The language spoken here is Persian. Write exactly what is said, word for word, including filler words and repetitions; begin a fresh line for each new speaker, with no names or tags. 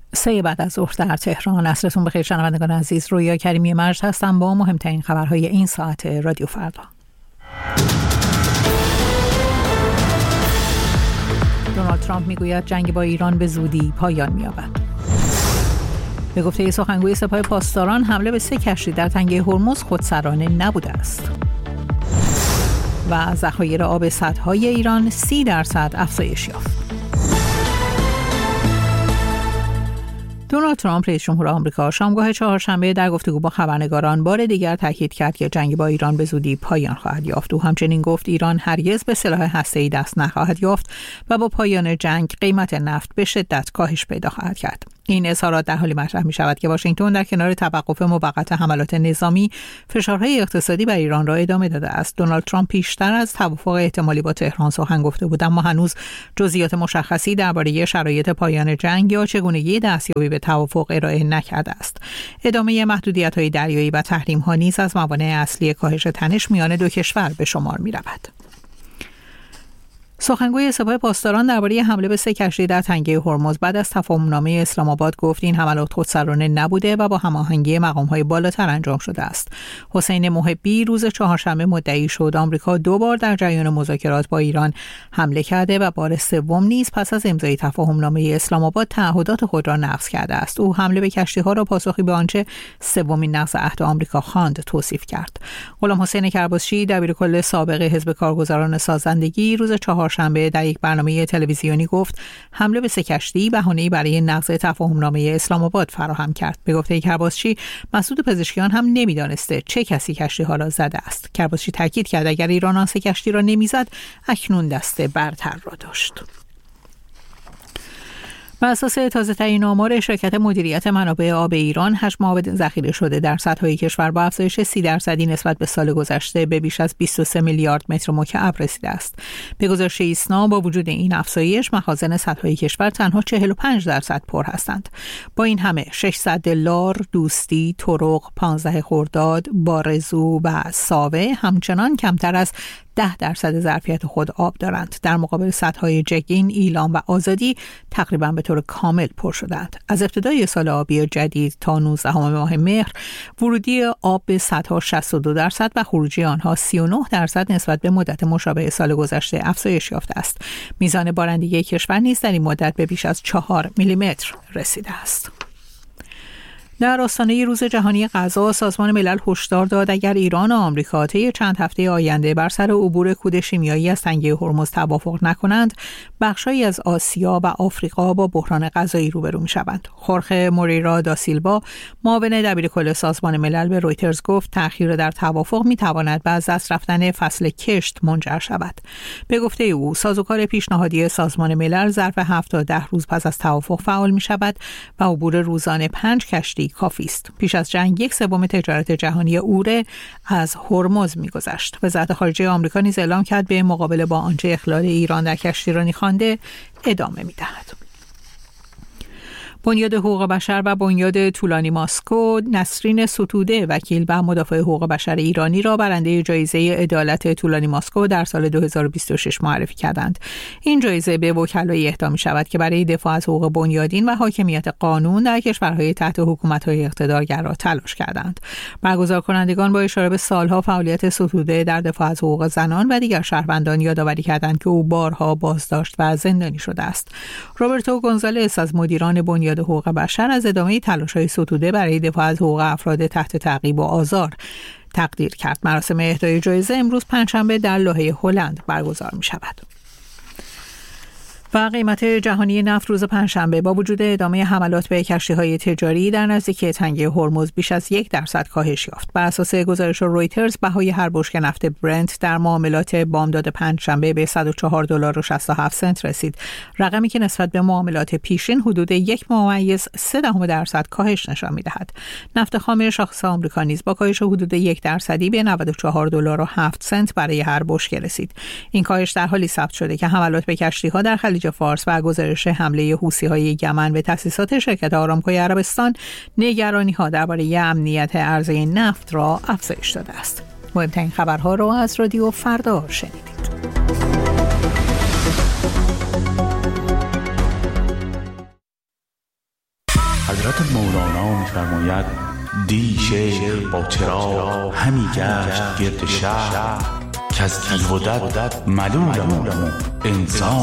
سه بعد از ظهر در تهران. عصرتون بخیر شنوندگان عزیز. رویا کریمی مرج هستم با مهمترین خبرهای این ساعت رادیو فردا. دونالد ترامپ میگوید جنگ با ایران به زودی پایان می‌یابد. به گفته سخنگوی سپاه پاسداران حمله به سه کشتی در تنگه هرمز خودسرانه نبوده است. و ذخایر آب سدهای ایران سی درصد افزایش یافت. دونالد ترامپ رئیس جمهور آمریکا شامگاه چهارشنبه در گفتگو با خبرنگاران بار دیگر تاکید کرد که جنگ با ایران به زودی پایان خواهد یافت. او همچنین گفت ایران هرگز به سلاح هسته‌ای دست نخواهد یافت و با پایان جنگ قیمت نفت به شدت کاهش پیدا خواهد کرد. این اظهارات در حالی مطرح می شود که واشنگتن در کنار توقف موقت حملات نظامی فشارهای اقتصادی بر ایران را ادامه داده است. دونالد ترامپ پیشتر از توافق احتمالی با تهران سخن گفته بود، اما هنوز جزئیات مشخصی درباره شرایط پایان جنگ یا چگونگی دستیابی به توافق ارائه نکرده است. ادامه محدودیت‌های دریایی و تحریم‌ها نیز از موانع اصلی کاهش تنش میان دو کشور به شمار می‌رود. سخنگوی سپاه پاسداران درباره حمله به سه کشتی در تنگه هرمز بعد از تفاهمنامه اسلام آباد گفت این حملات خودسرانه نبوده و با هماهنگی مقام‌های بالاتر انجام شده است. حسین محبی روز چهارشنبه مدعی شد آمریکا دو بار در جریان مذاکرات با ایران حمله کرده و بار سوم نیز پس از امضای تفاهمنامه اسلام آباد تعهدات خود را نقض کرده است. او حمله به کشتی‌ها را پاسخی به آنچه سومین نقض عهد آمریکا خواند توصیف کرد. غلام حسین کرباسچی دبیرکل سابق حزب کارگزاران سازندگی روز چهار شنبه در یک برنامه تلویزیونی گفت حمله به سه کشتی بهانه‌ای برای نقض تفاهمنامه اسلام آباد فراهم کرد. به گفته کرباسچی مسئول پزشکیان هم نمی‌دانسته چه کسی کشتی‌ها را زده است. کرباسچی تاکید کرد اگر ایران آن سه کشتی را نمی‌زد اکنون دست برتر را داشت. بر اساس تازه‌ترین آمار شرکت مدیریت منابع آب ایران، حجم آب ذخیره شده در سدهای کشور با افزایش سی درصدی نسبت به سال گذشته به بیش از بیست و سه میلیارد متر مکعب رسیده است. به گزارش ایسنا با وجود این افزایش مخازن سدهای کشور تنها چهل و پنج درصد پر هستند. با این همه ششصد لار، دوستی، طرق، پانزده خرداد، بارزو و ساوه همچنان کمتر از ده درصد ظرفیت خود آب دارند. در مقابل سدهای جگین، ایلام و آزادی تقریبا به طور کامل پر شدند. از ابتدای سال آبی جدید تا نوزدهم ماه مهر ورودی آب به سدها شصت و دو درصد و خروجی آنها سی و نه درصد نسبت به مدت مشابه سال گذشته افزایش یافته است. میزان بارندگی کشور نیز در این مدت به بیش از چهار میلیمتر رسیده است. در آستانه روز جهانی غذا سازمان ملل هشدار داد اگر ایران و آمریکا طی چند هفته آینده بر سر عبور کود شیمیایی از تنگه هرمز توافق نکنند، بخشایی از آسیا و آفریقا با بحران غذایی روبرو می‌شوند. خورخه موریرا دا سیلوا، معاون دبیرکل سازمان ملل، به رویترز گفت تأخیر در توافق می‌تواند به از دست رفتن فصل کشت منجر شود. به گفته او، سازوکار پیشنهادی سازمان ملل ظرف هفت تا ده روز پس از توافق فعال می‌شود و عبور روزانه پنج کشتی کافی است. پیش از جنگ یک سوم تجارت جهانی اوره از هرمز می‌گذشت. وزارت خارجه آمریکا نیز اعلام کرد به مقابله با آنچه اخلال ایران در کشتیرانی خوانده ادامه می‌دهد. بنیاد حقوق بشر و بنیاد طولانی ماسکو نسرین ستوده، وکیل و مدافع حقوق بشر ایرانی، را برنده جایزه عدالت طولانی ماسکو در سال دو هزار و بیست و شش معرفی کردند. این جایزه به وکلایی اهدا می شود که برای دفاع از حقوق بنیادین و حاکمیت قانون در کشورهای تحت حکومت‌های اقتدارگرا تلاش کردند. برگزار کنندگان با اشاره به سالها فعالیت ستوده در دفاع از حقوق زنان و دیگر شهروندان یادآوری کردند که او بارها بازداشت و زندانی شده است. روبرتو گونزالس از مدیران بنیاد حقوق بشر از ادامه تلاش‌های ستوده برای دفاع از حقوق افراد تحت تعقیب و آزار تقدیر کرد. مراسم اهدای جایزه امروز پنجشنبه در لاهه هلند برگزار می‌شود. و قیمت جهانی نفت روز پنجشنبه با وجود ادامه حملات به کشتی‌های تجاری در نزدیکی تنگه هرمز بیش از یک درصد کاهش یافت. بر اساس گزارش رویترز، بهای هر بشکه نفت برنت در معاملات بامداد پنجشنبه به صد و چهار دلار و شصت و هفت سنت رسید، رقمی که نسبت به معاملات پیشین حدود یک ممیز سه دهم درصد کاهش نشان می‌دهد. نفت خام شاخص آمریکا نیز با کاهش حدود یک درصدی به نود و چهار دلار و هفت سنت برای هر بشکه رسید. این کاهش در حالی ثبت شده که حملات به کشتی‌ها در خلیج فارس و گزارش حمله حوثی‌های یمن به تأسیسات شرکت آرامکو عربستان نگرانی‌ها درباره امنیت عرضه نفت را افزایش داده است. مهمترین خبرها را از رادیو فردا شنیدید.
حضرت مولانا می‌فرماید دی شیخ با چراغ همی گشت گرد شهر که از تیغ و دد ملولم انسان